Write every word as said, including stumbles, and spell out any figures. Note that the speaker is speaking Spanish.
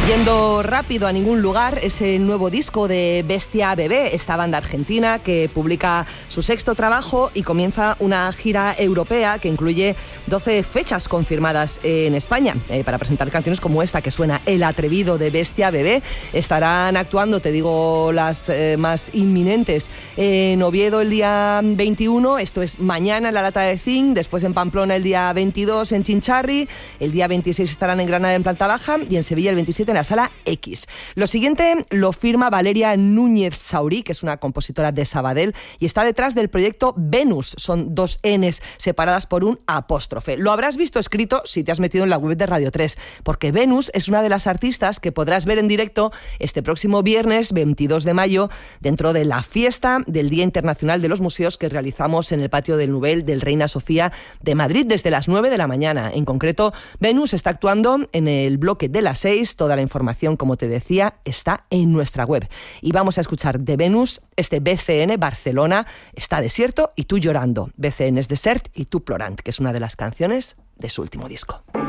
Yendo rápido a ningún lugar, es el nuevo disco de Bestia Bebé, esta banda argentina que publica su sexto trabajo y comienza una gira europea que incluye doce fechas confirmadas en España eh, para presentar canciones como esta que suena, El Atrevido de Bestia Bebé. Estarán actuando, te digo las eh, más inminentes, en Oviedo el día veintiuno, esto es mañana en la Lata de Zinc, después en Pamplona el día veintidós en Chinchorri, el día veintiséis estarán en Granada en Planta Baja y en Sevilla el veintisiete en la Sala X. Lo siguiente lo firma Valeria Núñez Saurí, que es una compositora de Sabadell y está detrás del proyecto Venus. Son dos N's separadas por un apóstrofe. Lo habrás visto escrito si te has metido en la web de Radio tres, porque Venus es una de las artistas que podrás ver en directo este próximo viernes veintidós de mayo dentro de la fiesta del Día Internacional de los Museos que realizamos en el patio del Nubel del Reina Sofía de Madrid desde las nueve de la mañana. En concreto, Venus está actuando en el bloque de las seis. Toda la información, como te decía, está en nuestra web. Y vamos a escuchar de Venus este B C N Barcelona, Está desierto y tú llorando. B C N es desert y tú plorant, que es una de las canciones de su último disco.